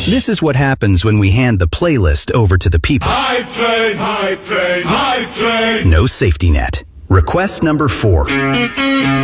This is what happens when we hand the playlist over to the people. Hype train, hype train, hype train. No safety net. Request number 4.